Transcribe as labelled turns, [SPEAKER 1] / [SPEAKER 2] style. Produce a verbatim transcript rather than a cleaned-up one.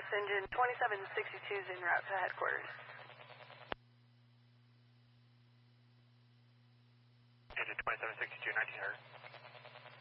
[SPEAKER 1] Pirates engine twenty-seven sixty-two is en route to headquarters.